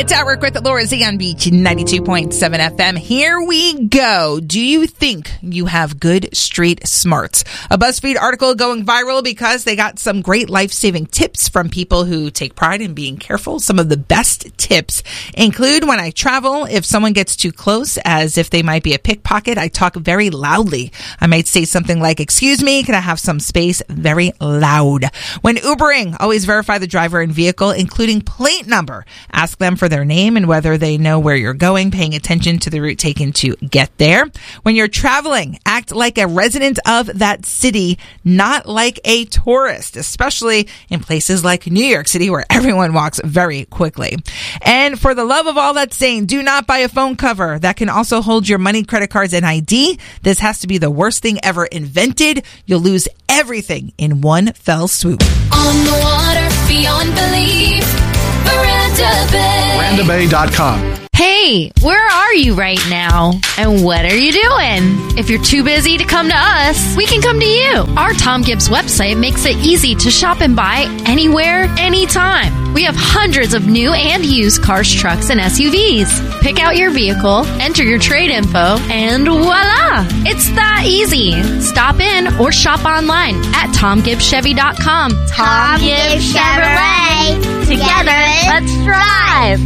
It's At Work with Laura Z on Beach 92.7 FM. Here we go. Do you think you have good street smarts? A BuzzFeed article going viral because they got some great life-saving tips from people who take pride in being careful. Some of the best tips include when I travel, if someone gets too close as if they might be a pickpocket, I talk very loudly. I might say something like, "Excuse me, can I have some space?" Very loud. When Ubering, always verify the driver and vehicle, including plate number. Ask them for their name and whether they know where you're going, paying attention to the route taken to get there. When you're traveling, act like a resident of that city, not like a tourist, especially in places like New York City where everyone walks very quickly. And for the love of all that's sane, do not buy a phone cover that can also hold your money, credit cards, and ID. This has to be the worst thing ever invented. You'll lose everything in one fell swoop. On the water, beyond belief, Miranda Bay. MirandaBay.com. Hey, where are you right now? And what are you doing? If you're too busy to come to us, we can come to you. Our Tom Gibbs website makes it easy to shop and buy anywhere, anytime. We have hundreds of new and used cars, trucks, and SUVs. Pick out your vehicle, enter your trade info, and voila! It's that easy. Stop in or shop online at TomGibbsChevy.com. Tom Gibbs Chevrolet. Together, let's drive.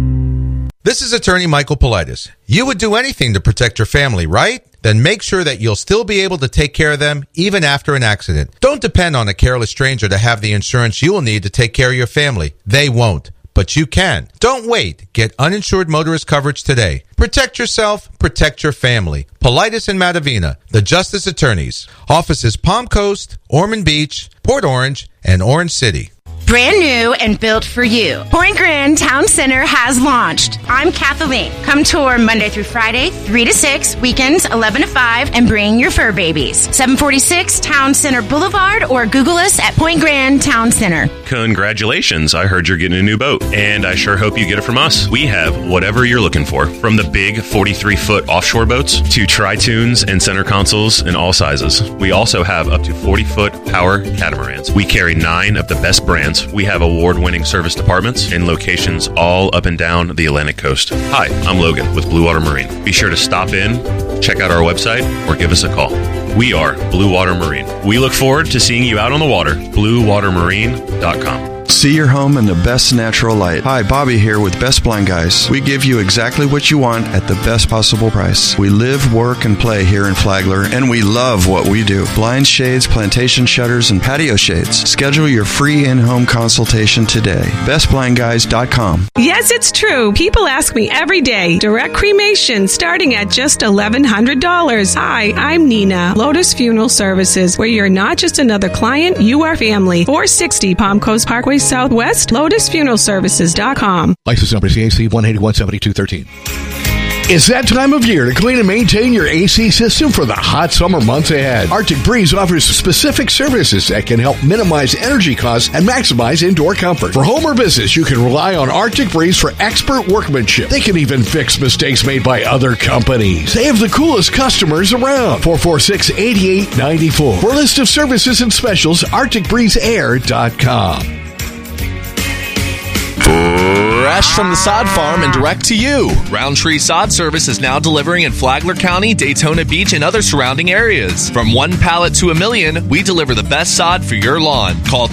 This is attorney Michael Politis. You would do anything to protect your family, right? Then make sure that you'll still be able to take care of them even after an accident. Don't depend on a careless stranger to have the insurance you will need to take care of your family. They won't, but you can. Don't wait. Get uninsured motorist coverage today. Protect yourself, protect your family. Politis and Matavina, the Justice Attorneys. Offices Palm Coast, Ormond Beach, Port Orange, and Orange City. Brand new and built for you. Point Grand Town Center has launched. I'm Kathleen. Come tour Monday through Friday, 3 to 6, weekends 11 to 5, and bring your fur babies. 746 Town Center Boulevard or Google us at Point Grand Town Center. Congratulations. I heard you're getting a new boat, and I sure hope you get it from us. We have whatever you're looking for, from the big 43-foot offshore boats to tri-tunes and center consoles in all sizes. We also have up to 40-foot power catamarans. We carry 9 of the best brands. We have award-winning service departments in locations all up and down the Atlantic coast. Hi, I'm Logan with Blue Water Marine. Be sure to stop in, check out our website, or give us a call. We are Blue Water Marine. We look forward to seeing you out on the water. BlueWaterMarine.com. See your home in the best natural light. Hi, Bobby here with Best Blind Guys. We give you exactly what you want at the best possible price. We live, work, and play here in Flagler, and we love what we do. Blind shades, plantation shutters, and patio shades. Schedule your free in-home consultation today. BestBlindGuys.com. Yes, it's true. People ask me every day. Direct cremation starting at just $1,100. Hi, I'm Nina, Lotus Funeral Services, where you're not just another client, you are family. 460 Palm Coast Parkway Southwest, LotusFuneralServices.com. License number CAC 1817213. It's that time of year to clean and maintain your AC system for the hot summer months ahead. Arctic Breeze offers specific services that can help minimize energy costs and maximize indoor comfort. For home or business, you can rely on Arctic Breeze for expert workmanship. They can even fix mistakes made by other companies. They have the coolest customers around. 446-8894. For a list of services and specials, ArcticBreezeAir.com. Fresh from the sod farm and direct to you. Roundtree Sod Service is now delivering in Flagler County, Daytona Beach, and other surrounding areas. From one pallet to a million, we deliver the best sod for your lawn. Call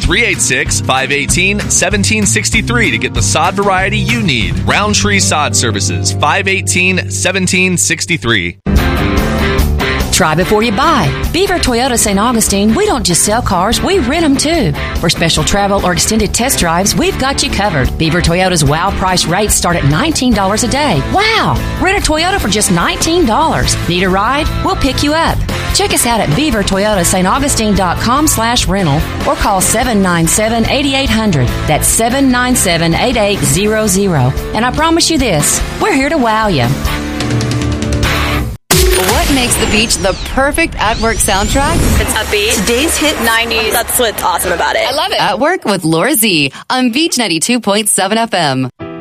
386-518-1763 to get the sod variety you need. Roundtree Sod Services, 518-1763. Try before you buy. Beaver Toyota St. Augustine, we don't just sell cars, we rent them too. For special travel or extended test drives, we've got you covered. Beaver Toyota's wow price rates start at $19 a day. Wow! Rent a Toyota for just $19. Need a ride? We'll pick you up. Check us out at BeaverToyotaSt.Augustine.com/rental or call 797-8800. That's 797-8800. And I promise you this, we're here to wow you. What makes the beach the perfect at-work soundtrack? It's upbeat. Today's hit 90s. That's what's awesome about it. I love it. At Work with Laura Z on Beach 92.7 FM.